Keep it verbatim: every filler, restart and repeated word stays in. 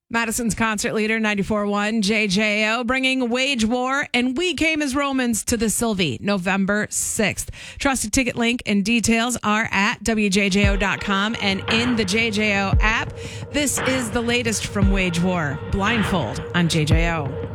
Madison's concert leader, ninety-four point one J J O, bringing Wage War and We Came as Romans to the Sylvie, November sixth. Trusted ticket link and details are at W J J O dot com and in the J J O app. This is the latest from Wage War, Blindfold on J J O.